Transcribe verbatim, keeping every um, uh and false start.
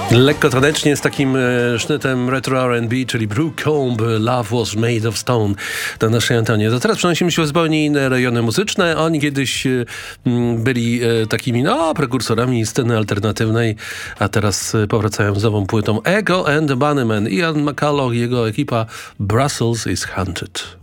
Lekko tanecznie z takim e, sznytem retro R and B, czyli Brooke Combe, Love Was Made of Stone na naszej antenie. To teraz przenosimy się w zupełnie inne rejony muzyczne. Oni kiedyś e, m, byli e, takimi no, prekursorami sceny alternatywnej, a teraz e, powracają z nową płytą Ego and the Bunnymen. Ian McCulloch i jego ekipa Brussels is Haunted.